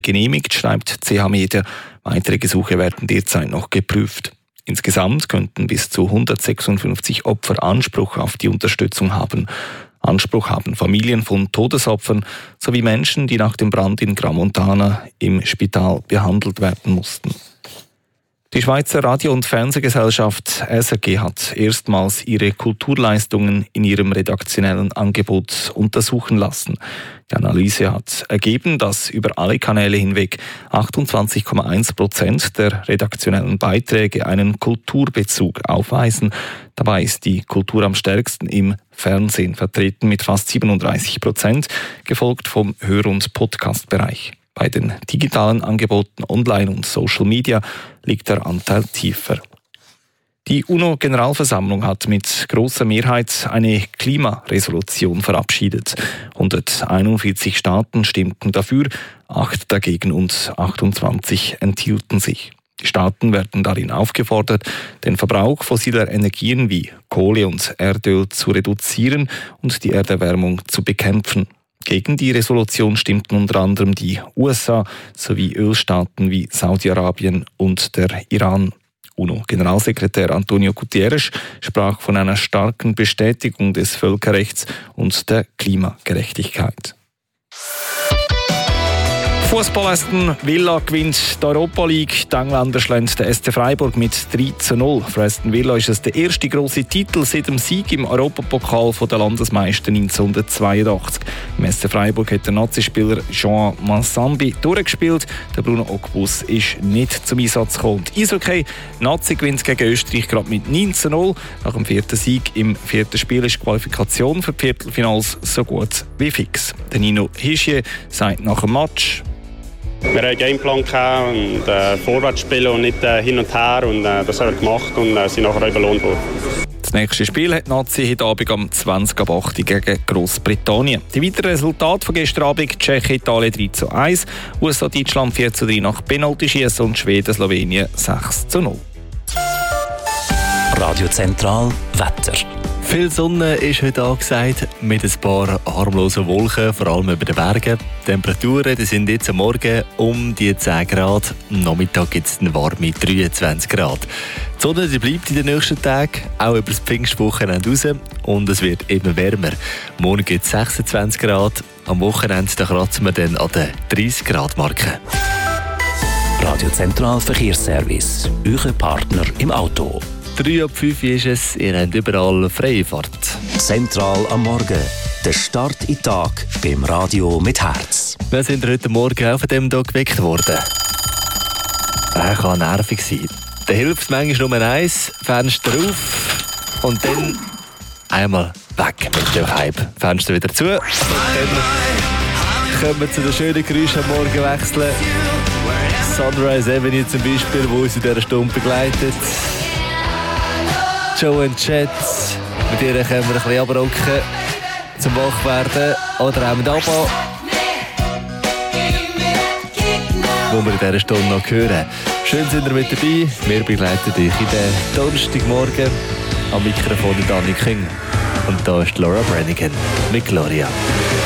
genehmigt, schreibt CH Media. Weitere Gesuche werden derzeit noch geprüft. Insgesamt könnten bis zu 156 Opfer Anspruch auf die Unterstützung haben. Anspruch haben Familien von Todesopfern sowie Menschen, die nach dem Brand in Gramontana im Spital behandelt werden mussten. Die Schweizer Radio- und Fernsehgesellschaft SRG hat erstmals ihre Kulturleistungen in ihrem redaktionellen Angebot untersuchen lassen. Die Analyse hat ergeben, dass über alle Kanäle hinweg 28,1% der redaktionellen Beiträge einen Kulturbezug aufweisen. Dabei ist die Kultur am stärksten im Fernsehen vertreten mit fast 37%, gefolgt vom Hör- und Podcast-Bereich. Bei den digitalen Angeboten Online und Social Media liegt der Anteil tiefer. Die UNO-Generalversammlung hat mit grosser Mehrheit eine Klimaresolution verabschiedet. 141 Staaten stimmten dafür, 8 dagegen und 28 enthielten sich. Die Staaten werden darin aufgefordert, den Verbrauch fossiler Energien wie Kohle und Erdöl zu reduzieren und die Erderwärmung zu bekämpfen. Gegen die Resolution stimmten unter anderem die USA sowie Ölstaaten wie Saudi-Arabien und der Iran. UNO-Generalsekretär Antonio Guterres sprach von einer starken Bestätigung des Völkerrechts und der Klimagerechtigkeit. Fußball Aston Villa gewinnt die Europa League. Die Engländer schlagen den SC Freiburg mit 3:0. Für Aston Villa ist es der erste grosse Titel seit dem Sieg im Europapokal der Landesmeister 1982. Im SC Freiburg hat der Nazi-Spieler Jean Mansambi durchgespielt. Der Bruno Ogbus ist nicht zum Einsatz gekommen. Eishockey, Nazi gewinnt gegen Österreich gerade mit 9:0. Nach dem 4. Sieg im 4. Spiel ist die Qualifikation für die Viertelfinals so gut wie fix. Der Nino Hischier sagt nach dem Match: Wir hatten einen Gameplan und vorwärts spielen und nicht hin und her. Und das haben wir gemacht und sind nachher auch belohnt worden. Das nächste Spiel hat die Nazi heute Abend am 20:08 gegen Grossbritannien. Die weiteren Resultate von gestern Abend: Tschechien, Italien 3:1, USA, Deutschland 4:3 nach Penaltyschießen und Schweden, Slowenien 6:0. Radio Zentral Wetter. Viel Sonne ist heute angesagt, mit ein paar harmlosen Wolken, vor allem über den Bergen. Die Temperaturen die sind jetzt am Morgen um die 10 Grad. Am Nachmittag gibt es eine warme 23 Grad. Die Sonne die bleibt in den nächsten Tagen, auch über das Pfingstwochenende raus. Und es wird immer wärmer. Morgen gibt es 26 Grad. Am Wochenende da kratzen wir dann an der 30 Grad Marke. Radio Zentral Verkehrsservice. Euer Partner im Auto. 3:05 ist es, ihr habt überall freie Fahrt. Zentral am Morgen. Der Start in den Tag beim Radio mit Herz. Wir sind heute Morgen auch von dem hier geweckt worden. Er kann nervig sein. Da hilft manchmal nur eins, Fenster auf und dann einmal weg mit dem Hype. Fenster wieder zu. Dann kommen wir zu den schönen Geräuschen am Morgen wechseln. Sunrise Avenue zum Beispiel, wo uns in dieser Stunde begleitet. Joe and Jets, mit ihr können wir ein bisschen abrocken, zum wach werden. Oder auch mit ABBA, wo wir in dieser Stunde noch hören. Schön sind ihr mit dabei. Wir begleiten euch in den Donnerstagmorgen am Mikrofon Danny King. Und da ist Laura Branigan mit Gloria.